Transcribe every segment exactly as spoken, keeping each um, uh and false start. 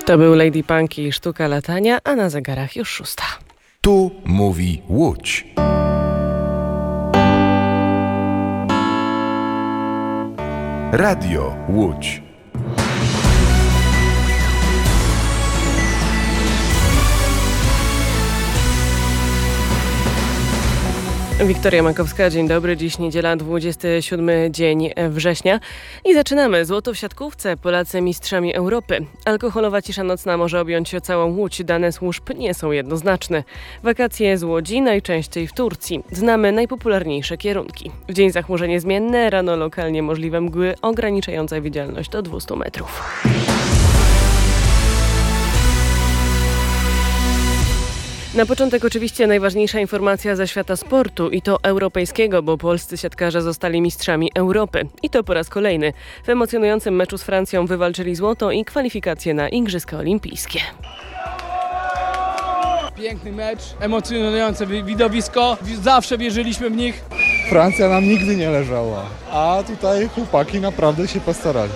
To był Lady Punk i Sztuka latania, a na zegarach już szósta. Tu mówi Łódź. Radio Łódź. Wiktoria Makowska, dzień dobry. Dziś niedziela, dwudziesty siódmy dzień września i zaczynamy. Złoto w siatkówce. Polacy mistrzami Europy. Alkoholowa cisza nocna może objąć całą Łódź. Dane służb nie są jednoznaczne. Wakacje z Łodzi najczęściej w Turcji. Znamy najpopularniejsze kierunki. W dzień zachmurzenie zmienne, rano lokalnie możliwe mgły ograniczające widzialność do dwieście metrów. Na początek oczywiście najważniejsza informacja ze świata sportu i to europejskiego, bo polscy siatkarze zostali mistrzami Europy. I to po raz kolejny. W emocjonującym meczu z Francją wywalczyli złoto i kwalifikacje na Igrzyska Olimpijskie. Piękny mecz, emocjonujące widowisko, zawsze wierzyliśmy w nich. Francja nam nigdy nie leżała, a tutaj chłopaki naprawdę się postarali.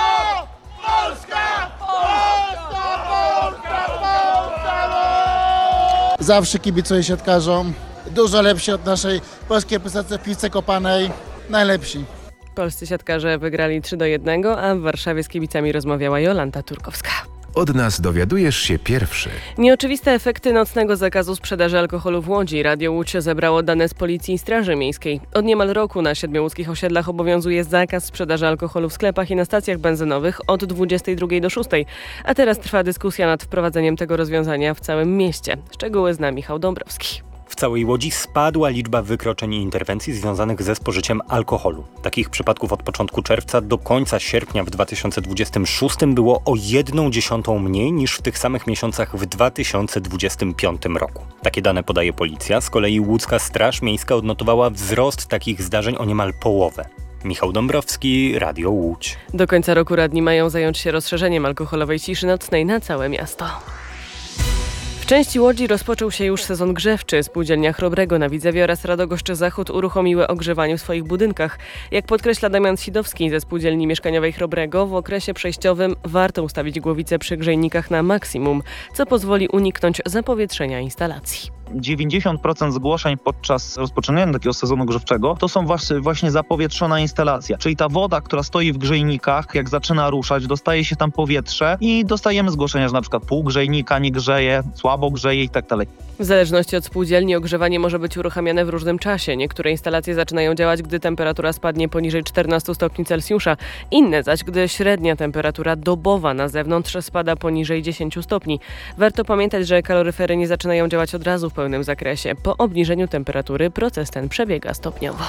Zawsze kibicuję siatkarzom, dużo lepsi od naszej polskiej reprezentacji w piłce kopanej, najlepsi. Polscy siatkarze wygrali trzy do jednego, a w Warszawie z kibicami rozmawiała Jolanta Turkowska. Od nas dowiadujesz się pierwszy. Nieoczywiste efekty nocnego zakazu sprzedaży alkoholu w Łodzi. Radio Łódź zebrało dane z Policji i Straży Miejskiej. Od niemal roku na siedmiu łódzkich osiedlach obowiązuje zakaz sprzedaży alkoholu w sklepach i na stacjach benzynowych od dwudziestej drugiej do szóstej. A teraz trwa dyskusja nad wprowadzeniem tego rozwiązania w całym mieście. Szczegóły zna Michał Dąbrowski. W całej Łodzi spadła liczba wykroczeń i interwencji związanych ze spożyciem alkoholu. Takich przypadków od początku czerwca do końca sierpnia w dwa tysiące dwudziestym szóstym było o jedną dziesiątą mniej niż w tych samych miesiącach w dwa tysiące dwudziestym piątym roku. Takie dane podaje policja, z kolei łódzka Straż Miejska odnotowała wzrost takich zdarzeń o niemal połowę. Michał Dąbrowski, Radio Łódź. Do końca roku radni mają zająć się rozszerzeniem alkoholowej ciszy nocnej na całe miasto. W części Łodzi rozpoczął się już sezon grzewczy. Spółdzielnia Chrobrego na Widzewie oraz Radogoszcz Zachód uruchomiły ogrzewanie w swoich budynkach. Jak podkreśla Damian Sidowski ze Spółdzielni Mieszkaniowej Chrobrego, w okresie przejściowym warto ustawić głowice przy grzejnikach na maksimum, co pozwoli uniknąć zapowietrzenia instalacji. dziewięćdziesiąt procent zgłoszeń podczas rozpoczynania takiego sezonu grzewczego to są właśnie zapowietrzona instalacja, czyli ta woda, która stoi w grzejnikach, jak zaczyna ruszać, dostaje się tam powietrze i dostajemy zgłoszenia, że na przykład pół grzejnika nie grzeje, słabo grzeje i tak dalej. W zależności od spółdzielni ogrzewanie może być uruchamiane w różnym czasie. Niektóre instalacje zaczynają działać, gdy temperatura spadnie poniżej czternastu stopni Celsjusza, inne zaś, gdy średnia temperatura dobowa na zewnątrz spada poniżej dziesięciu stopni. Warto pamiętać, że kaloryfery nie zaczynają działać od razu w pełnym zakresie. Po obniżeniu temperatury proces ten przebiega stopniowo.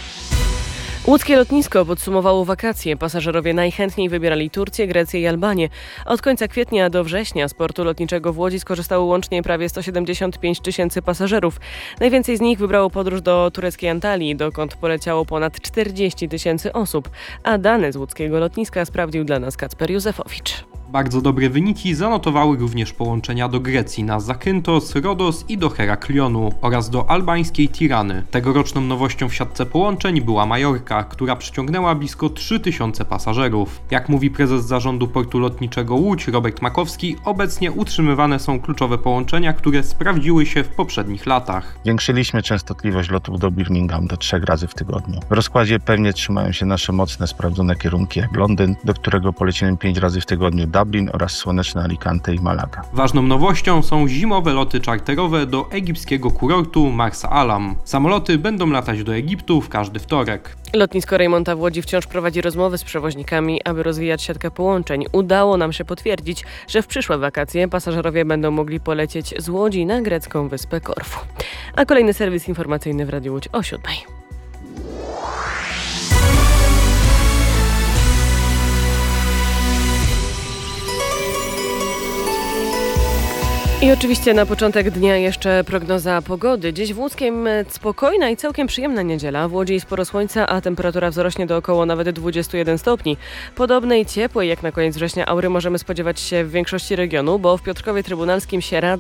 Łódzkie lotnisko podsumowało wakacje. Pasażerowie najchętniej wybierali Turcję, Grecję i Albanię. Od końca kwietnia do września z portu lotniczego w Łodzi skorzystało łącznie prawie sto siedemdziesiąt pięć tysięcy pasażerów. Najwięcej z nich wybrało podróż do tureckiej Antalii, dokąd poleciało ponad czterdzieści tysięcy osób. A dane z łódzkiego lotniska sprawdził dla nas Kacper Józefowicz. Bardzo dobre wyniki zanotowały również połączenia do Grecji na Zakynthos, Rodos i do Heraklionu oraz do albańskiej Tirany. Tegoroczną nowością w siatce połączeń była Majorka, która przyciągnęła blisko trzy tysiące pasażerów. Jak mówi prezes zarządu portu lotniczego Łódź Robert Makowski, obecnie utrzymywane są kluczowe połączenia, które sprawdziły się w poprzednich latach. Zwiększyliśmy częstotliwość lotów do Birmingham do trzech razy w tygodniu. W rozkładzie pewnie trzymają się nasze mocne, sprawdzone kierunki jak Londyn, do którego polecimy pięć razy w tygodniu, Dublin oraz słoneczne Alicante i Malaga. Ważną nowością są zimowe loty czarterowe do egipskiego kurortu Marsa Alam. Samoloty będą latać do Egiptu w każdy wtorek. Lotnisko Rejmonta w Łodzi wciąż prowadzi rozmowy z przewoźnikami, aby rozwijać siatkę połączeń. Udało nam się potwierdzić, że w przyszłe wakacje pasażerowie będą mogli polecieć z Łodzi na grecką wyspę Korfu. A kolejny serwis informacyjny w Radiu Łódź o siódmej. I oczywiście na początek dnia jeszcze prognoza pogody. Dziś w Łódzkiem spokojna i całkiem przyjemna niedziela. W Łodzi sporo słońca, a temperatura wzrośnie do około nawet dwudziestu jeden stopni. Podobnej ciepłej jak na koniec września aury możemy spodziewać się w większości regionu, bo w Piotrkowie Trybunalskim, Sieradzu